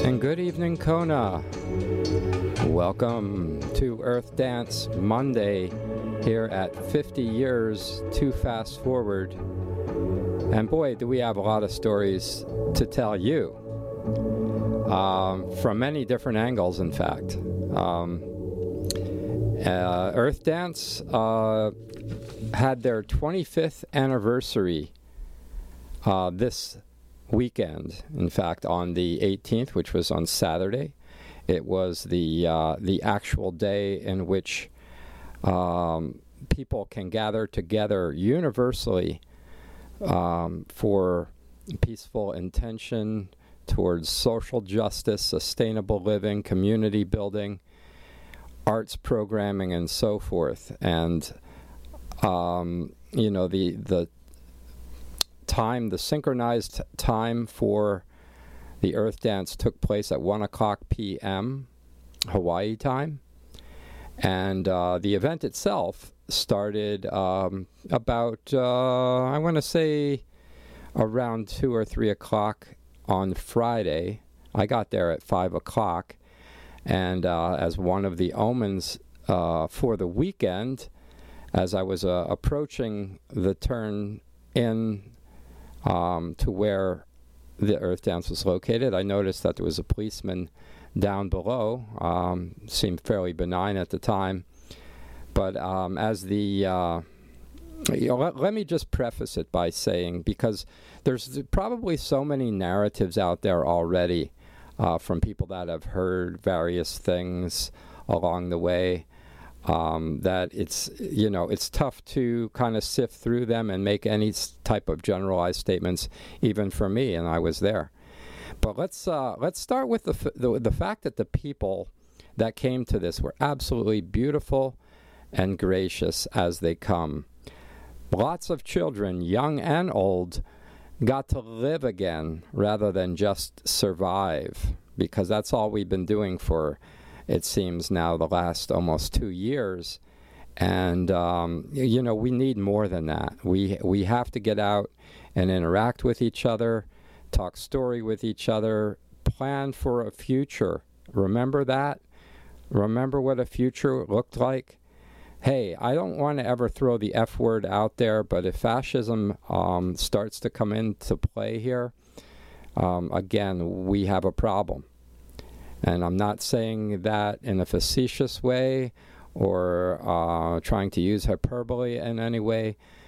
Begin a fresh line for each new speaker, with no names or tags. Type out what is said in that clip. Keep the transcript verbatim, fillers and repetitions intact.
And good evening, Kona. Welcome to Earth Dance Monday here at fifty years to fast forward. And boy, do we have a lot of stories to tell you. Um, from many different angles, in fact. Um, uh, Earth Dance uh, had their twenty-fifth anniversary uh, this weekend. In fact, on the eighteenth, which was on Saturday, it was the uh, the actual day in which um, people can gather together universally um, for peaceful intention towards social justice, sustainable living, community building, arts programming, and so forth. And um, you know, the the time, the synchronized time for the Earth Dance took place at one o'clock p m Hawaii time, and uh, the event itself started um, about uh, I want to say around two or three o'clock on Friday. I got there at five o'clock, and uh, as one of the omens uh, for the weekend, as I was uh, approaching the turn in um, to where the Earth Dance was located, I noticed that there was a policeman down below. Um, seemed fairly benign at the time, but um, as the uh, You know, let, let me just preface it by saying, because there's probably so many narratives out there already uh, from people that have heard various things along the way, um, that it's, you know, it's tough to kind of sift through them and make any type of generalized statements, even for me, and I was there. But let's uh, let's start with the, f- the the fact that the people that came to this were absolutely beautiful and gracious as they come. Lots of children, young and old, got to live again rather than just survive, because that's all we've been doing for, it seems now, the last almost two years. And, um, you know, we need more than that. We, we have to get out and interact with each other, talk story with each other, plan for a future. Remember that? Remember what a future looked like? Hey, I don't want to ever throw the F word out there, but if fascism um, starts to come into play here, um, again, we have a problem. And I'm not saying that in a facetious way or uh, trying to use hyperbole in any way,